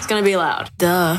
It's gonna be loud. Duh.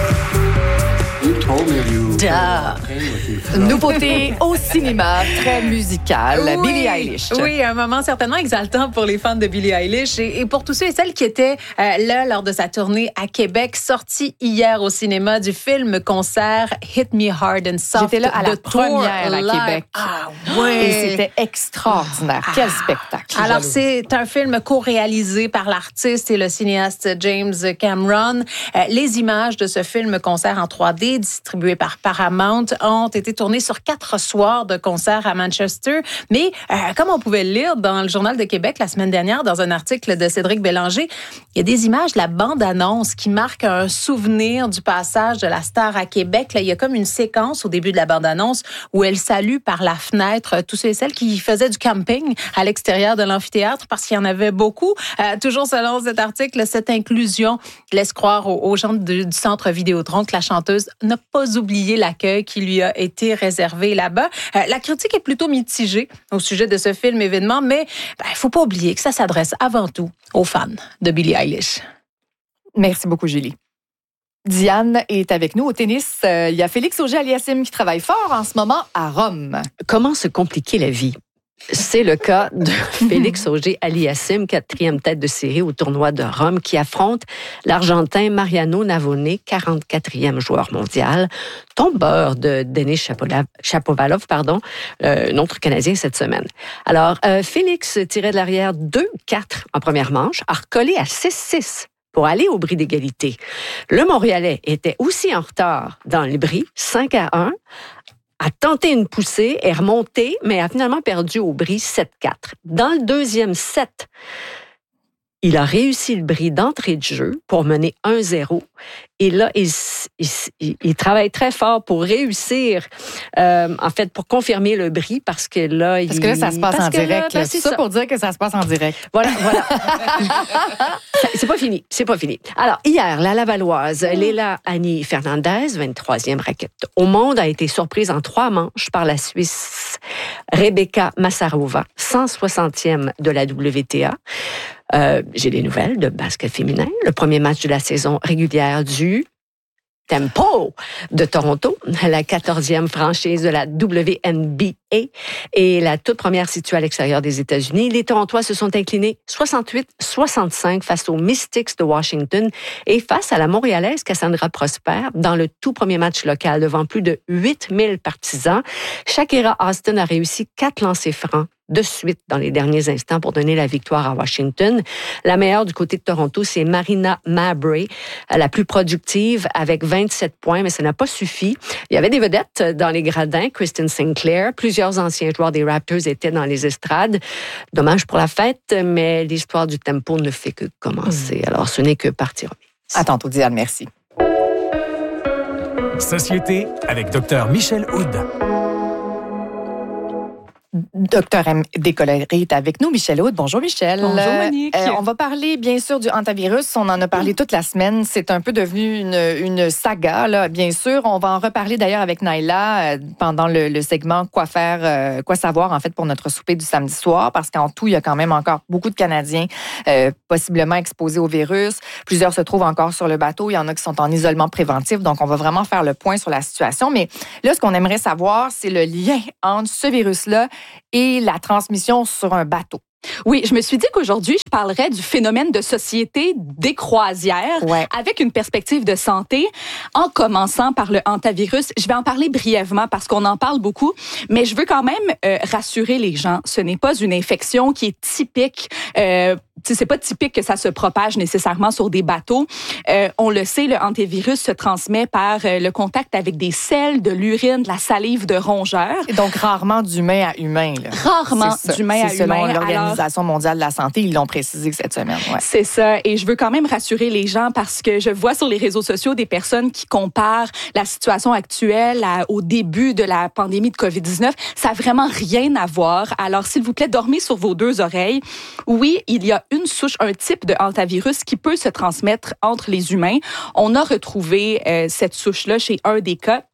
Nouveauté au cinéma, très musicale, Oui, Billie Eilish. Oui, un moment certainement exaltant pour les fans de Billie Eilish et pour tous ceux et celles qui étaient là lors de sa tournée à Québec, sortie hier au cinéma du film-concert Hit Me Hard and Soft. J'étais là à la première à live. Québec. Ah oui! Et c'était extraordinaire. Quel spectacle. Alors, c'est un film co-réalisé par l'artiste et le cinéaste James Cameron. Les images de ce film-concert en 3D, distribué par Paramount, ont été tournées sur 4 soirs de concert à Manchester. Mais, comme on pouvait le lire dans le Journal de Québec la semaine dernière, dans un article de Cédric Bélanger, il y a des images de la bande-annonce qui marquent un souvenir du passage de la star à Québec. Là, il y a comme une séquence au début de la bande-annonce où elle salue par la fenêtre tous ceux et celles qui faisaient du camping à l'extérieur de l'amphithéâtre parce qu'il y en avait beaucoup. Toujours selon cet article, cette inclusion laisse croire aux gens du centre Vidéotron que la chanteuse n'a pas oublié l'accueil qui lui a été réservé là-bas. La critique est plutôt mitigée au sujet de ce film événement, mais il faut pas oublier que ça s'adresse avant tout aux fans de Billie Eilish. Merci beaucoup, Julie. Diane est avec nous au tennis. Il y a Félix Auger-Aliassime qui travaille fort en ce moment à Rome. Comment se compliquer la vie? C'est le cas de Félix Auger-Aliassime, 4e tête de série au tournoi de Rome, qui affronte l'Argentin Mariano Navone, 44e joueur mondial, tombeur de Denis Shapovalov, notre Canadien cette semaine. Alors, Félix tirait de l'arrière 2-4 en première manche, a recollé à 6-6 pour aller au bris d'égalité. Le Montréalais était aussi en retard dans le bris, 5-1, a tenté une poussée, est remonté, mais a finalement perdu au bris 7-4. Dans le deuxième set, il a réussi le bris d'entrée de jeu pour mener 1-0. Et là, il travaille très fort pour réussir, pour confirmer le bris, parce que là... Parce que là, ça se passe en direct. C'est ça pour dire que ça se passe en direct. Voilà. C'est pas fini. Alors, hier, la Lavalloise, Leila Annie Fernandez, 23e raquette au monde, a été surprise en 3 manches par la Suisse Rebecca Massarova, 160e de la WTA. J'ai des nouvelles de basket féminin. Le premier match de la saison régulière du Tempo de Toronto, la 14e franchise de la WNBA et la toute première située à l'extérieur des États-Unis. Les Torontois se sont inclinés 68-65 face aux Mystics de Washington et face à la Montréalaise Cassandra Prosper dans le tout premier match local devant plus de 8000 partisans. Shakira Austin a réussi 4 lancers francs de suite dans les derniers instants pour donner la victoire à Washington. La meilleure du côté de Toronto, c'est Marina Mabrey, la plus productive avec 27 points, mais ça n'a pas suffi. Il y avait des vedettes dans les gradins, Kristen Sinclair, plusieurs anciens joueurs des Raptors étaient dans les estrades. Dommage pour la fête, mais l'histoire du Tempo ne fait que commencer. Alors, ce n'est que partie remise. À tantôt, Diane, merci. Société avec Dr Michel Houde. Docteur M. Décoloré est avec nous. Michel Houde. Bonjour, Michel. Bonjour, Monique. On va parler, bien sûr, du hantavirus. On en a parlé toute la semaine. C'est un peu devenu une saga, là, bien sûr. On va en reparler d'ailleurs avec Naila pendant le segment quoi savoir, en fait, pour notre souper du samedi soir, parce qu'en tout, il y a quand même encore beaucoup de Canadiens possiblement exposés au virus. Plusieurs se trouvent encore sur le bateau. Il y en a qui sont en isolement préventif. Donc, on va vraiment faire le point sur la situation. Mais là, ce qu'on aimerait savoir, c'est le lien entre ce virus-là et la transmission sur un bateau. Oui, je me suis dit qu'aujourd'hui, je parlerais du phénomène de société des croisières avec une perspective de santé, en commençant par le hantavirus. Je vais en parler brièvement parce qu'on en parle beaucoup, mais je veux quand même rassurer les gens. Ce n'est pas une infection qui est typique. C'est pas typique que ça se propage nécessairement sur des bateaux. On le sait, le hantavirus se transmet par le contact avec des selles, de l'urine, de la salive de rongeurs. Et donc, rarement d'humain à humain. Là. Rarement d'humain à selon humain. l'Organisation mondiale de la santé, ils l'ont précisé cette semaine. Ouais. C'est ça. Et je veux quand même rassurer les gens parce que je vois sur les réseaux sociaux des personnes qui comparent la situation actuelle au début de la pandémie de COVID-19. Ça n'a vraiment rien à voir. Alors, s'il vous plaît, dormez sur vos 2 oreilles. Oui, il y a une souche, un type de hantavirus qui peut se transmettre entre les humains. On a retrouvé cette souche-là chez un des cas.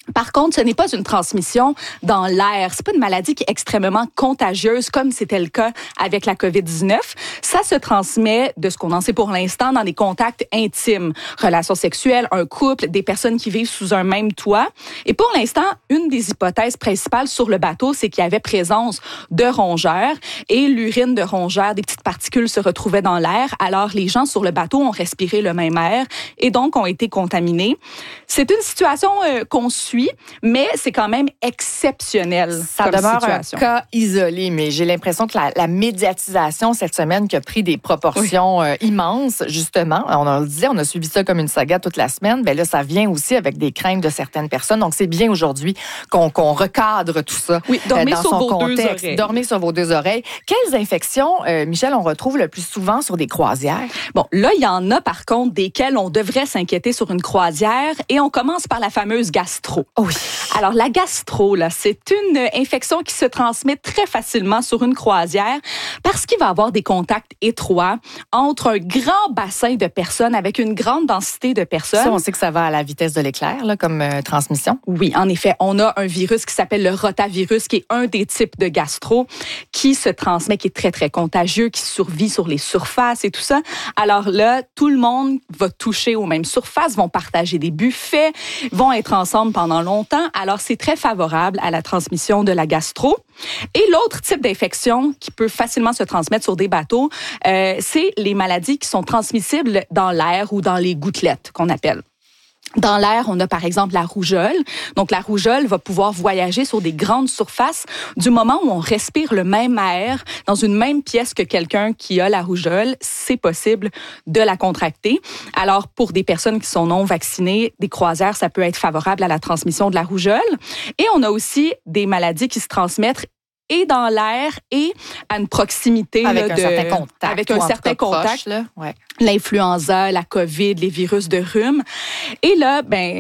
Par contre, ce n'est pas une transmission dans l'air. C'est pas une maladie qui est extrêmement contagieuse comme c'était le cas avec la COVID-19. Ça se transmet, de ce qu'on en sait pour l'instant, dans des contacts intimes, relations sexuelles, un couple, des personnes qui vivent sous un même toit. Et pour l'instant, une des hypothèses principales sur le bateau, c'est qu'il y avait présence de rongeurs et l'urine de rongeurs, des petites particules se retrouvaient dans l'air. Alors, les gens sur le bateau ont respiré le même air et donc ont été contaminés. C'est une situation qu'on suit, mais c'est quand même exceptionnel. Ça demeure situation. Un cas isolé, mais j'ai l'impression que la médiatisation cette semaine qui a pris des proportions immenses, justement, on le disait, on a suivi ça comme une saga toute la semaine, bien là, ça vient aussi avec des craintes de certaines personnes. Donc, c'est bien aujourd'hui qu'on recadre tout ça dans son contexte. Dormez sur vos deux oreilles. Quelles infections, Michel, on retrouve le plus souvent sur des croisières? Bon, là, il y en a, par contre, desquelles on devrait s'inquiéter sur une croisière, et on commence par la fameuse gastro. Oui. Alors, la gastro, là, c'est une infection qui se transmet très facilement sur une croisière parce qu'il va y avoir des contacts étroits entre un grand bassin de personnes avec une grande densité de personnes. Ça, on sait que ça va à la vitesse de l'éclair, là, comme transmission. Oui, en effet. On a un virus qui s'appelle le rotavirus, qui est un des types de gastro, qui se transmet, qui est très, très contagieux, qui survit sur les surfaces et tout ça. Alors là, tout le monde va toucher aux mêmes surfaces, vont partager des buffets, vont être ensemble pendant longtemps. Alors, c'est très favorable à la transmission de la gastro. Et l'autre type d'infection qui peut facilement se transmettre sur des bateaux, c'est les maladies qui sont transmissibles dans l'air ou dans les gouttelettes, qu'on appelle. Dans l'air, on a par exemple la rougeole. Donc, la rougeole va pouvoir voyager sur des grandes surfaces du moment où on respire le même air dans une même pièce que quelqu'un qui a la rougeole. C'est possible de la contracter. Alors, pour des personnes qui sont non vaccinées, des croisières, ça peut être favorable à la transmission de la rougeole. Et on a aussi des maladies qui se transmettent et dans l'air et à une proximité avec un certain contact. Avec un certain contact. Proche, là. Ouais. L'influenza, la COVID, les virus de rhume. Et là,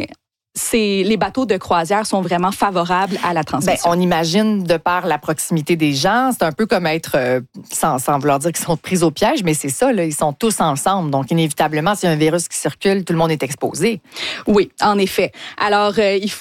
les bateaux de croisière sont vraiment favorables à la transmission. On imagine, de par la proximité des gens, c'est un peu comme être, sans vouloir dire qu'ils sont pris au piège, mais c'est ça, là, ils sont tous ensemble. Donc, inévitablement, s'il y a un virus qui circule, tout le monde est exposé. Oui, en effet. Alors,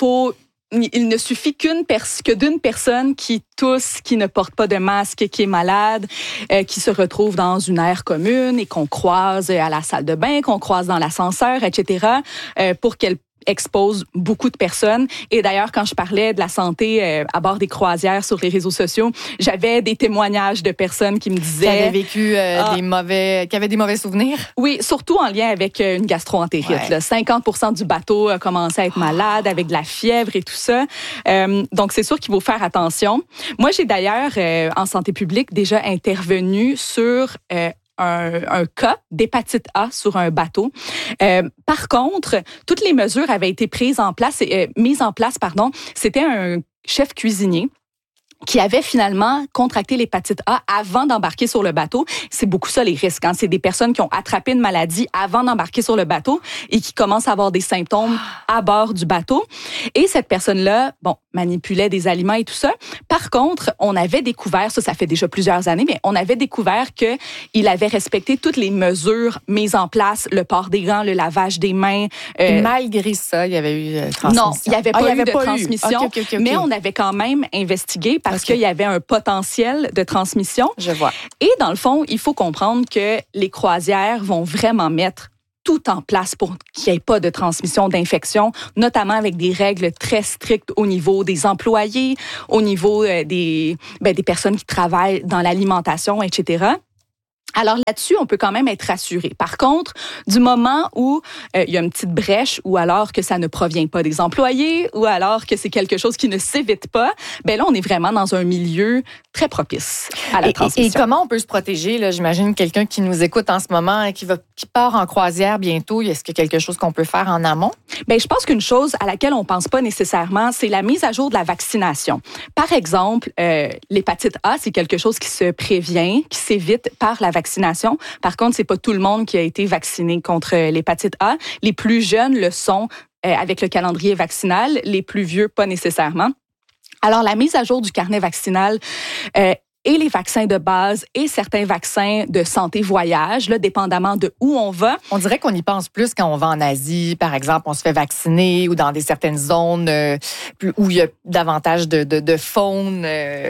il ne suffit que d'une personne qui tousse, qui ne porte pas de masque, qui est malade, qui se retrouve dans une aire commune et qu'on croise à la salle de bain, qu'on croise dans l'ascenseur, etc., pour qu'elle expose beaucoup de personnes. Et d'ailleurs, quand je parlais de la santé à bord des croisières sur les réseaux sociaux, j'avais des témoignages de personnes qui me disaient... Qui avaient vécu qui avaient des mauvais souvenirs? Oui, surtout en lien avec une gastro-entérite. Ouais. Là. 50% du bateau a commencé à être malade, avec de la fièvre et tout ça. Donc, c'est sûr qu'il faut faire attention. Moi, j'ai d'ailleurs, en santé publique, déjà intervenu sur... un cas d'hépatite A sur un bateau. Par contre, toutes les mesures avaient été mises en place. C'était un chef cuisinier qui avait finalement contracté l'hépatite A avant d'embarquer sur le bateau. C'est beaucoup ça, les risques. C'est des personnes qui ont attrapé une maladie avant d'embarquer sur le bateau et qui commencent à avoir des symptômes à bord du bateau. Et cette personne-là, manipulait des aliments et tout ça. Par contre, on avait découvert, ça fait déjà plusieurs années, mais on avait découvert qu'il avait respecté toutes les mesures mises en place, le port des gants, le lavage des mains. Malgré ça, il y avait eu transmission. Non, il n'y avait pas eu de transmission, Okay. Mais on avait quand même investigué parce qu'il y avait un potentiel de transmission. Je vois. Et dans le fond, il faut comprendre que les croisières vont vraiment mettre tout en place pour qu'il n'y ait pas de transmission d'infection, notamment avec des règles très strictes au niveau des employés, au niveau des personnes qui travaillent dans l'alimentation, etc. Alors là-dessus, on peut quand même être rassuré. Par contre, du moment où il y a une petite brèche ou alors que ça ne provient pas des employés ou alors que c'est quelque chose qui ne s'évite pas, là, on est vraiment dans un milieu très propice à la transmission. Et comment on peut se protéger? Là, j'imagine quelqu'un qui nous écoute en ce moment et qui part en croisière bientôt. Est-ce qu'il y a quelque chose qu'on peut faire en amont? Je pense qu'une chose à laquelle on pense pas nécessairement, c'est la mise à jour de la vaccination. Par exemple, l'hépatite A, c'est quelque chose qui se prévient, qui s'évite par la vaccination. Par contre, c'est pas tout le monde qui a été vacciné contre l'hépatite A. Les plus jeunes le sont avec le calendrier vaccinal, les plus vieux pas nécessairement. Alors, la mise à jour du carnet vaccinal et les vaccins de base et certains vaccins de santé voyage, là, dépendamment de où on va. On dirait qu'on y pense plus quand on va en Asie, par exemple, on se fait vacciner ou dans certaines zones où il y a davantage de faune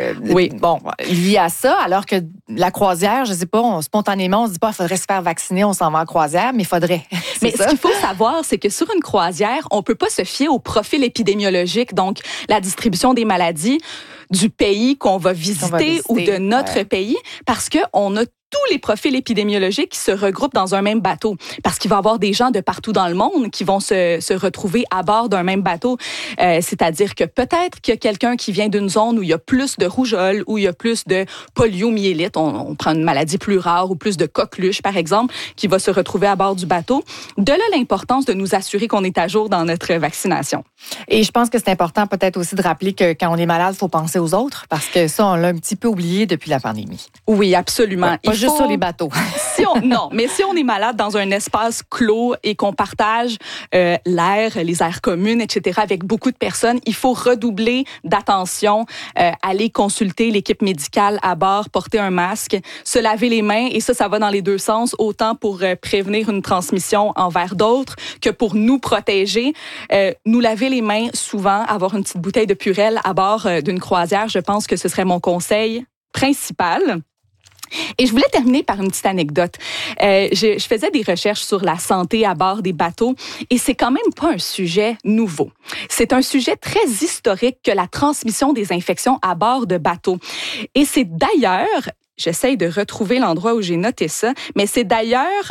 lié à ça, alors que la croisière, je sais pas, spontanément, on se dit pas, il faudrait se faire vacciner, on s'en va en croisière, mais il faudrait. Mais ce qu'il faut savoir, c'est que sur une croisière, on peut pas se fier au profil épidémiologique, donc la distribution des maladies du pays qu'on va visiter ou de notre pays, parce qu'on a tous les profils épidémiologiques qui se regroupent dans un même bateau. Parce qu'il va y avoir des gens de partout dans le monde qui vont se retrouver à bord d'un même bateau. C'est-à-dire que peut-être qu'il y a quelqu'un qui vient d'une zone où il y a plus de rougeole, où il y a plus de poliomyélite, on prend une maladie plus rare, ou plus de coqueluche, par exemple, qui va se retrouver à bord du bateau. De là, l'importance de nous assurer qu'on est à jour dans notre vaccination. Et je pense que c'est important peut-être aussi de rappeler que quand on est malade, il faut penser aux autres, parce que ça, on l'a un petit peu oublié depuis la pandémie. Oui, absolument. Ouais, pas juste sur les bateaux. Non, mais si on est malade dans un espace clos et qu'on partage l'air, les aires communes, etc., avec beaucoup de personnes, il faut redoubler d'attention, aller consulter l'équipe médicale à bord, porter un masque, se laver les mains, et ça va dans les deux sens, autant pour prévenir une transmission envers d'autres que pour nous protéger. Nous laver les mains souvent, avoir une petite bouteille de Purell à bord d'une croisière, je pense que ce serait mon conseil principal. Et je voulais terminer par une petite anecdote. Je faisais des recherches sur la santé à bord des bateaux et c'est quand même pas un sujet nouveau. C'est un sujet très historique que la transmission des infections à bord de bateaux. Et c'est d'ailleurs, j'essaye de retrouver l'endroit où j'ai noté ça, mais c'est d'ailleurs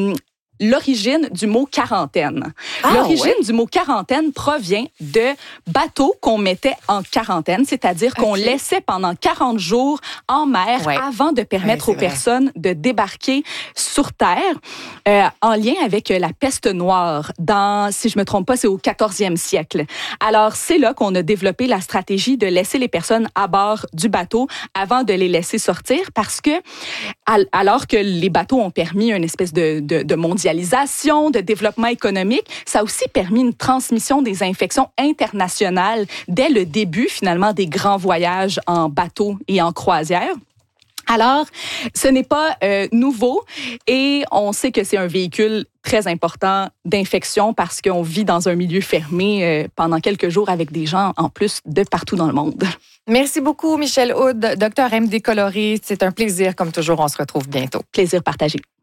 l'origine du mot quarantaine. L'origine du mot quarantaine provient de bateaux qu'on mettait en quarantaine, c'est-à-dire qu'on laissait pendant 40 jours en mer avant de permettre aux personnes de débarquer sur Terre, en lien avec la peste noire. Si je me trompe pas, c'est au 14e siècle. Alors, c'est là qu'on a développé la stratégie de laisser les personnes à bord du bateau avant de les laisser sortir, parce que alors que les bateaux ont permis une espèce de mondialisation, de développement économique, ça a aussi permis une transmission des infections internationales dès le début, finalement, des grands voyages en bateau et en croisière. Alors, ce n'est pas nouveau et on sait que c'est un véhicule très important d'infection parce qu'on vit dans un milieu fermé pendant quelques jours avec des gens en plus de partout dans le monde. Merci beaucoup, Michel Hood, docteur MD Coloré. C'est un plaisir, comme toujours. On se retrouve bientôt. Plaisir partagé.